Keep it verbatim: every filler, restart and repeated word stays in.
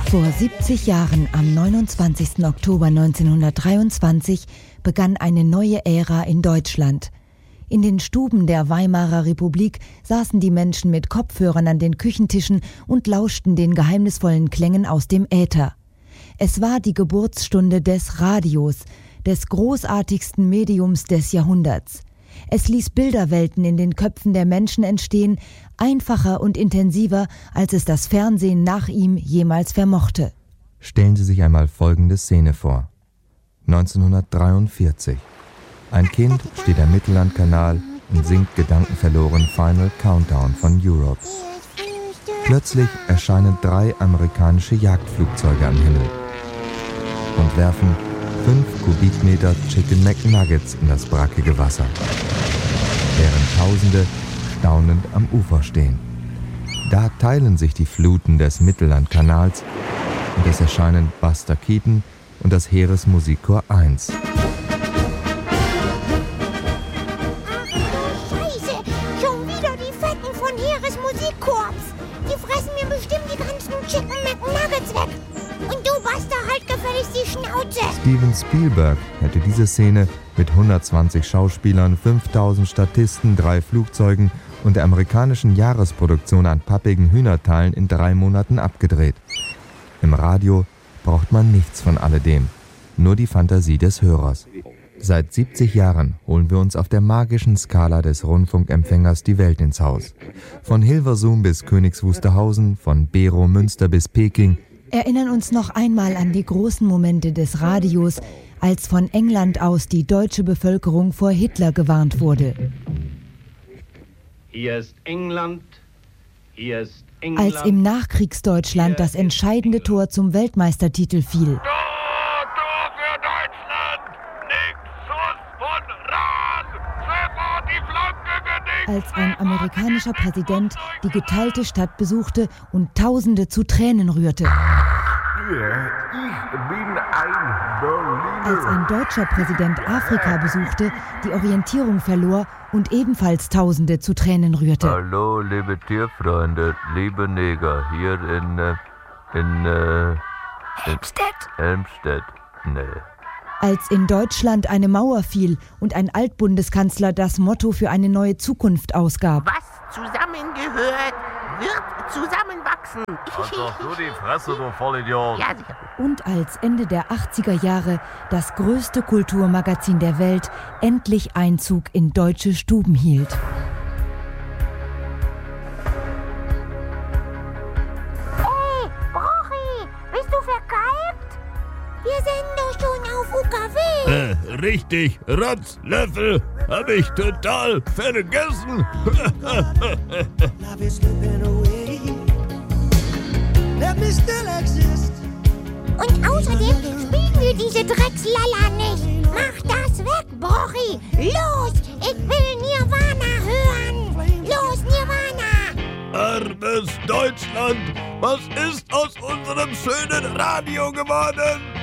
Vor siebzig Jahren, am neunundzwanzigsten Oktober neunzehnhundertdreiundzwanzig, begann eine neue Ära in Deutschland. In den Stuben der Weimarer Republik saßen die Menschen mit Kopfhörern an den Küchentischen und lauschten den geheimnisvollen Klängen aus dem Äther. Es war die Geburtsstunde des Radios, des großartigsten Mediums des Jahrhunderts. Es ließ Bilderwelten in den Köpfen der Menschen entstehen, einfacher und intensiver, als es das Fernsehen nach ihm jemals vermochte. Stellen Sie sich einmal folgende Szene vor. neunzehnhundertdreiundvierzig. Ein Kind steht am Mittellandkanal und singt gedankenverloren Final Countdown von Europe. Plötzlich erscheinen drei amerikanische Jagdflugzeuge am Himmel und werfen fünf Kubikmeter Chicken McNuggets in das brackige Wasser, während Tausende staunend am Ufer stehen. Da teilen sich die Fluten des Mittellandkanals und es erscheinen Buster Keaton und das Heeresmusikchor eins. Scheiße, schon wieder die Fetten von Heeresmusikkorps. Die fressen mir bestimmt die ganzen Chicken McNuggets weg. Und du, Buster, halt gefälligst die Schnauze. Steven Spielberg hätte diese Szene mit hundertzwanzig Schauspielern, fünftausend Statisten, drei Flugzeugen und der amerikanischen Jahresproduktion an pappigen Hühnerteilen in drei Monaten abgedreht. Im Radio braucht man nichts von alledem, nur die Fantasie des Hörers. Seit siebzig Jahren holen wir uns auf der magischen Skala des Rundfunkempfängers die Welt ins Haus. Von Hilversum bis Königs Wusterhausen, von Bero Münster bis Peking. Erinnern uns noch einmal an die großen Momente des Radios, als von England aus die deutsche Bevölkerung vor Hitler gewarnt wurde. Hier ist England, hier ist England. Als im Nachkriegsdeutschland das entscheidende Tor zum Weltmeistertitel fiel. Tor, Tor für Deutschland! Nix, Schuss von Rahn! Treffer, die Flanke genickt! Als ein amerikanischer Präsident die geteilte Stadt besuchte und Tausende zu Tränen rührte. Ich bin ein Berliner. Als ein deutscher Präsident Afrika besuchte, die Orientierung verlor und ebenfalls Tausende zu Tränen rührte. Hallo, liebe Tierfreunde, liebe Neger, hier in, äh, in, äh, Helmstedt? Helmstedt, nee. Als in Deutschland eine Mauer fiel und ein Altbundeskanzler das Motto für eine neue Zukunft ausgab. Was zusammengehört, wird zusammenwachsen. Halt doch du die Fresse, du Vollidiot. Ja, sicher. Und als Ende der achtziger Jahre das größte Kulturmagazin der Welt endlich Einzug in deutsche Stuben hielt. Hey, Brochi, bist du verkalbt? Wir sind doch schon auf U K W. Äh, richtig, Rotzlöffel, hab ich total vergessen. Und außerdem spielen wir diese Dreckslala nicht. Mach das weg, Brochi. Los, ich will Nirvana hören. Los, Nirvana. Armes Deutschland, was ist aus unserem schönen Radio geworden?